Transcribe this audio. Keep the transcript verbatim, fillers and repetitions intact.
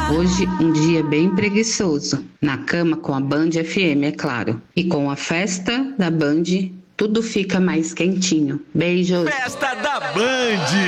Hoje, um dia bem preguiçoso. Na cama com a Band F M, é claro. E com a festa da Band, tudo fica mais quentinho. Beijos! Festa da Band!